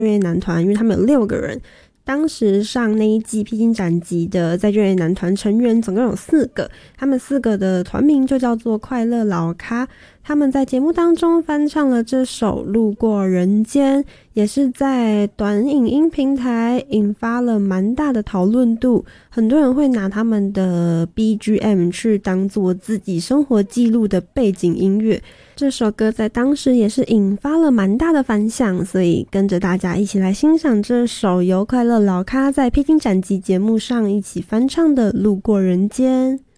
乐男团，因为他们有6个人。当时上那一季披荆斩棘的再见男团成员总共有4个，他们4个的团名就叫做快乐老咖。他们在节目当中翻唱了这首《路过人间》，也是在短影音平台引发了蛮大的讨论度，很多人会拿他们的 BGM 去当做自己生活记录的背景音乐。这首歌在当时也是引发了蛮大的反响，所以跟着大家一起来欣赏这首由快乐老咖在披荆斩棘节目上一起翻唱的《路过人间》。